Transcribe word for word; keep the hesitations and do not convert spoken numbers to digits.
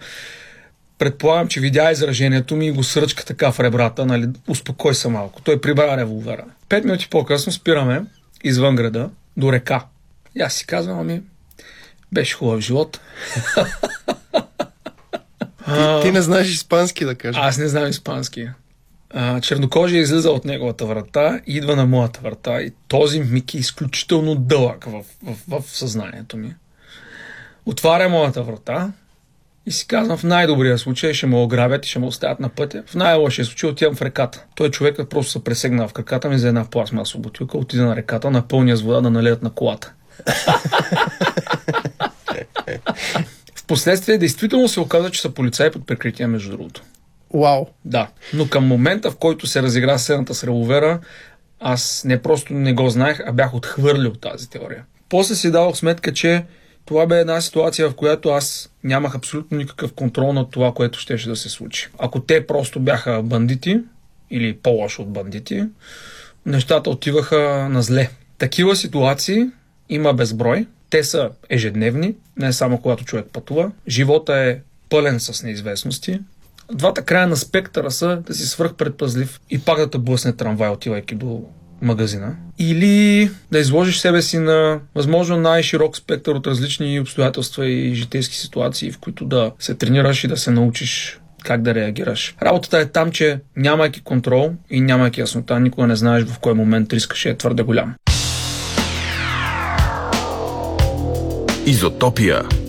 Предполагам, че видя изражението ми и го сръчка така в ребрата, нали, успокой се малко. Той прибра револвера. Пет минути по-късно спираме извън града до река. И аз си казвам, ами, беше хубав живот. Ти, ти не знаеш испански, да кажа. Аз не знам испански. А, чернокожия излиза от неговата врата и идва на моята врата и този миг е изключително дълъг в, в, в съзнанието ми. Отваря моята врата и си казвам, в най-добрия случай ще ме ограбят и ще ме оставят на пътя. В най-лошия случай отивам в реката. Той човекът просто се пресегна в краката ми за една пластмасова бутилка, отида на реката, напълня с вода да налеят на колата. Впоследствие действително се оказа, че са полицаи под прикритие, между другото. Вау. Да, но към момента, в който се разигра сцената с револвера, аз не просто не го знаех, а бях отхвърлил тази теория. После си дадох сметка, че това бе една ситуация, в която аз нямах абсолютно никакъв контрол над това, което щеше да се случи. Ако те просто бяха бандити, или по-лошо от бандити, нещата отиваха на зле. Такива ситуации има безброй. Те са ежедневни, не само когато човек пътува. Живота е пълен с неизвестности. Двата края на спектъра са да си свръхпредпазлив и пак да те блъсне трамвай, отивайки до магазина. Или да изложиш себе си на възможно най-широк спектър от различни обстоятелства и житейски ситуации, в които да се тренираш и да се научиш как да реагираш. Работата е там, че нямайки контрол и нямайки яснота, никога не знаеш в кой момент рискът ще е твърде голям. Изотопия.